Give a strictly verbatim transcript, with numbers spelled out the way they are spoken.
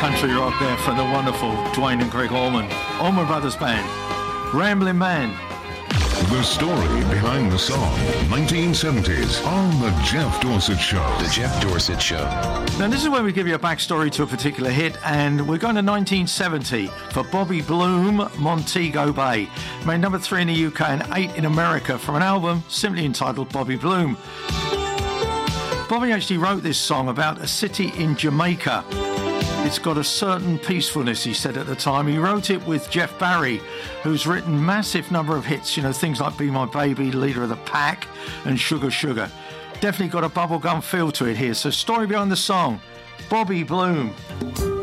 country rock there from the wonderful Dwayne and Greg Allman, Allman Brothers Band, Ramblin' Man. The story behind the song, nineteen seventies, on The Jeff Dorsett Show. The Jeff Dorsett Show. Now, this is where we give you a backstory to a particular hit, and we're going to nineteen seventy for Bobby Bloom, Montego Bay. Made number three in the U K and eight in America from an album simply entitled Bobby Bloom. Bobby actually wrote this song about a city in Jamaica. It's got a certain peacefulness, he said at the time. He wrote it with Jeff Barry, who's written massive number of hits, you know, things like Be My Baby, Leader of the Pack, and Sugar Sugar. Definitely got a bubblegum feel to it here. So, story behind the song, Bobby Bloom.